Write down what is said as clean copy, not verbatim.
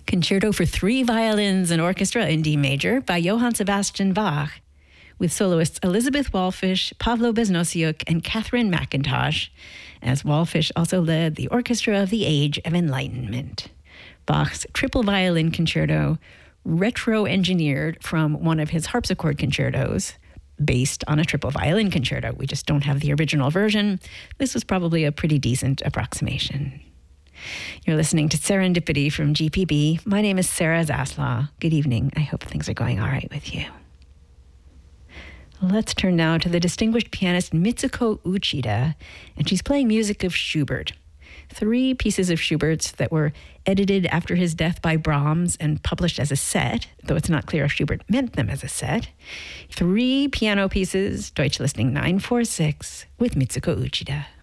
Concerto for 3 violins and orchestra in D major by Johann Sebastian Bach, with soloists Elizabeth Wallfisch, Pavlo Besnosiuk, and Catherine McIntosh, as Wallfisch also led the Orchestra of the Age of Enlightenment. Bach's triple violin concerto, retro-engineered from one of his harpsichord concertos, based on a triple violin concerto. We just don't have the original version. This was probably a pretty decent approximation. You're listening to Serendipity from GPB. My name is Sarah Zaslaw. Good evening. I hope things are going all right with you. Let's turn now to the distinguished pianist Mitsuko Uchida, and she's playing music of Schubert. 3 pieces of Schubert's that were edited after his death by Brahms and published as a set, though it's not clear if Schubert meant them as a set. 3 piano pieces, Deutsch Listing 946, with Mitsuko Uchida.